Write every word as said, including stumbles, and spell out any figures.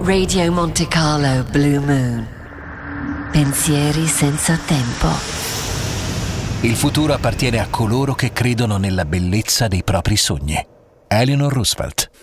Radio Monte Carlo Blue Moon. Pensieri senza tempo. Il futuro appartiene a coloro che credono nella bellezza dei propri sogni. Eleanor Roosevelt.